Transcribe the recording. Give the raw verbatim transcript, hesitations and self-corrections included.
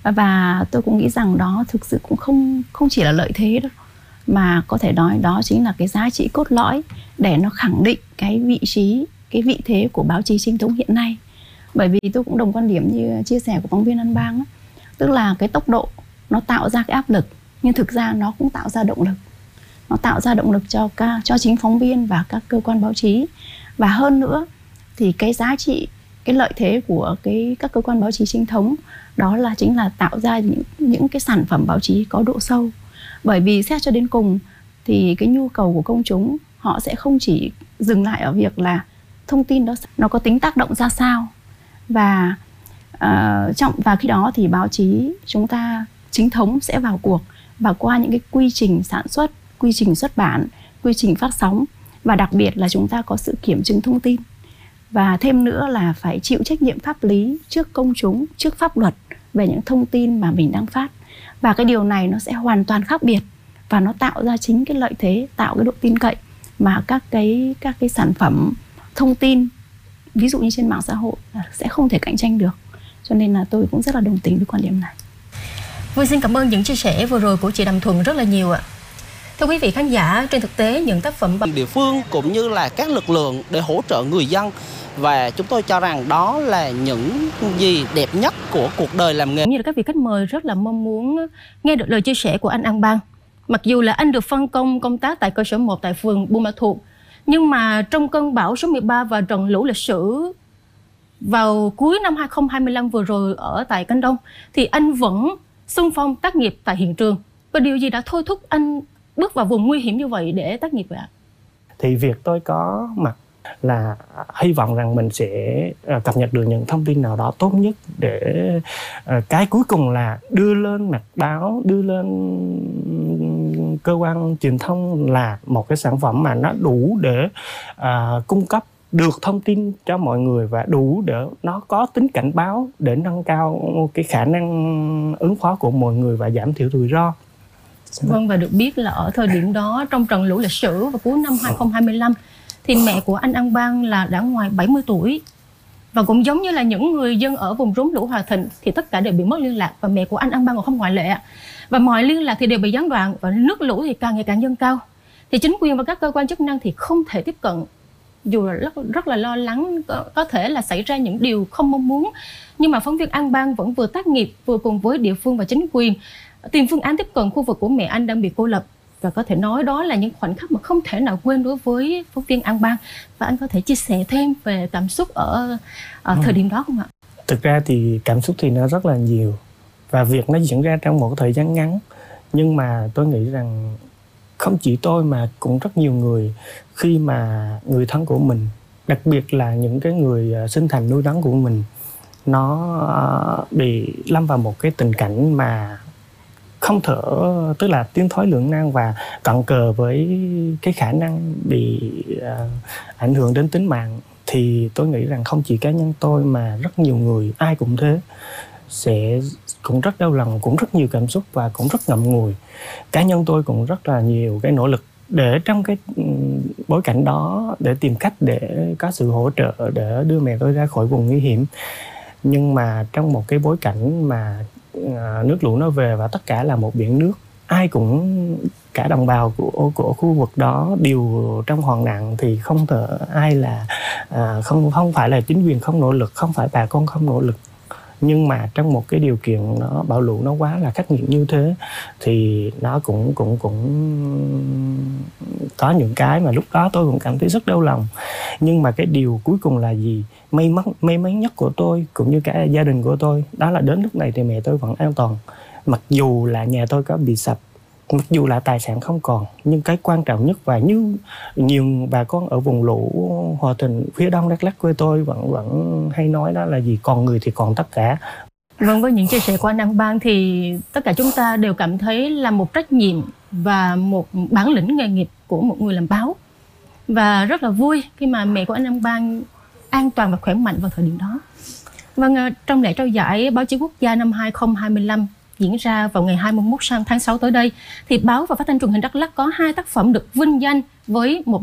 Và tôi cũng nghĩ rằng đó thực sự cũng không không chỉ là lợi thế đâu, mà có thể nói đó chính là cái giá trị cốt lõi để nó khẳng định cái vị trí, cái vị thế của báo chí chính thống hiện nay. Bởi vì tôi cũng đồng quan điểm như chia sẻ của phóng viên An Bang, tức là cái tốc độ nó tạo ra cái áp lực, nhưng thực ra nó cũng tạo ra động lực. Nó tạo ra động lực cho ca, cho chính phóng viên và các cơ quan báo chí. Và hơn nữa thì cái giá trị, cái lợi thế của cái các cơ quan báo chí chính thống đó là chính là tạo ra những, những cái sản phẩm báo chí có độ sâu. Bởi vì xét cho đến cùng thì cái nhu cầu của công chúng họ sẽ không chỉ dừng lại ở việc là thông tin đó nó có tính tác động ra sao. Và uh, trong và khi đó thì báo chí chúng ta chính thống sẽ vào cuộc và qua những cái quy trình sản xuất, quy trình xuất bản, quy trình phát sóng, và đặc biệt là chúng ta có sự kiểm chứng thông tin. Và thêm nữa là phải chịu trách nhiệm pháp lý trước công chúng, trước pháp luật về những thông tin mà mình đang phát. Và cái điều này nó sẽ hoàn toàn khác biệt và nó tạo ra chính cái lợi thế, tạo cái độ tin cậy mà các cái các cái sản phẩm thông tin ví dụ như trên mạng xã hội sẽ không thể cạnh tranh được. Cho nên là tôi cũng rất là đồng tình với quan điểm này. Vâng, xin cảm ơn những chia sẻ vừa rồi của chị Đàm Thuận rất là nhiều ạ. Thưa quý vị khán giả, trên thực tế những tác phẩm địa phương cũng như là các lực lượng để hỗ trợ người dân, và chúng tôi cho rằng đó là những gì đẹp nhất của cuộc đời làm nghề. Như là các vị khách mời rất là mong muốn nghe được lời chia sẻ của anh An Bang. Mặc dù là anh được phân công công tác tại cơ sở một tại phường Buôn Ma Thuột, nhưng mà trong cơn bão số mười ba và trận lũ lịch sử vào cuối năm hai không hai lăm vừa rồi ở tại Cánh Đông, thì anh vẫn xung phong tác nghiệp tại hiện trường. Và điều gì đã thôi thúc anh bước vào vùng nguy hiểm như vậy để tác nghiệp vậy ạ? Thì việc tôi có mặt là hy vọng rằng mình sẽ cập nhật được những thông tin nào đó tốt nhất, để cái cuối cùng là đưa lên mặt báo, đưa lên cơ quan truyền thông là một cái sản phẩm mà nó đủ để uh, cung cấp được thông tin cho mọi người, và đủ để nó có tính cảnh báo để nâng cao cái khả năng ứng phó của mọi người và giảm thiểu rủi ro. Vâng, và được biết là ở thời điểm đó trong trận lũ lịch sử vào cuối năm hai không hai lăm thì mẹ của anh An Bang là đã ngoài bảy mươi tuổi. Và cũng giống như là những người dân ở vùng rốn lũ Hòa Thịnh thì tất cả đều bị mất liên lạc, và mẹ của anh An Bang cũng không ngoại lệ. Và mọi liên lạc thì đều bị gián đoạn, và nước lũ thì càng ngày càng dâng cao. Thì chính quyền và các cơ quan chức năng thì không thể tiếp cận, dù là rất, rất là lo lắng có, có thể là xảy ra những điều không mong muốn. Nhưng mà phóng viên An Bang vẫn vừa tác nghiệp vừa cùng với địa phương và chính quyền tìm phương án tiếp cận khu vực của mẹ anh đang bị cô lập. Và có thể nói đó là những khoảnh khắc mà không thể nào quên đối với phóng viên An Bang. Và anh có thể chia sẻ thêm về cảm xúc ở, ở thời điểm đó không ạ? Thực ra thì cảm xúc thì nó rất là nhiều, và việc nó diễn ra trong một thời gian ngắn. Nhưng mà tôi nghĩ rằng không chỉ tôi mà cũng rất nhiều người, khi mà người thân của mình, đặc biệt là những cái người sinh thành nuôi nấng của mình, nó bị lâm vào một cái tình cảnh mà không thở, tức là tiến thoái lưỡng nan và cận kề với cái khả năng bị uh, ảnh hưởng đến tính mạng, thì tôi nghĩ rằng không chỉ cá nhân tôi mà rất nhiều người, ai cũng thế, sẽ cũng rất đau lòng, cũng rất nhiều cảm xúc và cũng rất ngậm ngùi. Cá nhân tôi cũng rất là nhiều cái nỗ lực để trong cái bối cảnh đó để tìm cách để có sự hỗ trợ để đưa mẹ tôi ra khỏi vùng nguy hiểm. Nhưng mà trong một cái bối cảnh mà nước lũ nó về và tất cả là một biển nước, ai cũng, cả đồng bào của của khu vực đó đều trong hoạn nạn, thì không thể ai là à, không không phải là chính quyền không nỗ lực, không phải bà con không nỗ lực. Nhưng mà trong một cái điều kiện nó bão lũ nó quá là khắc nghiệt như thế, thì nó cũng cũng cũng có những cái mà lúc đó tôi cũng cảm thấy rất đau lòng. Nhưng mà cái điều cuối cùng là gì? May mắn may mắn nhất của tôi cũng như cả gia đình của tôi, đó là đến lúc này thì mẹ tôi vẫn an toàn. Mặc dù là nhà tôi có bị sập, mặc dù là tài sản không còn, nhưng cái quan trọng nhất, và như nhiều bà con ở vùng lũ Hòa Thịnh, phía đông Đắk Lắk quê tôi vẫn vẫn hay nói, đó là gì? Còn người thì còn tất cả. Vâng, với những chia sẻ của anh An Bang thì tất cả chúng ta đều cảm thấy là một trách nhiệm và một bản lĩnh nghề nghiệp của một người làm báo. Và rất là vui khi mà mẹ của anh An Bang an toàn và khỏe mạnh vào thời điểm đó. Vâng, trong lễ trao giải báo chí quốc gia năm hai không hai lăm diễn ra vào ngày hai mươi mốt tháng sáu tới đây, thì báo và phát thanh truyền hình Đắk Lắk có hai tác phẩm được vinh danh với một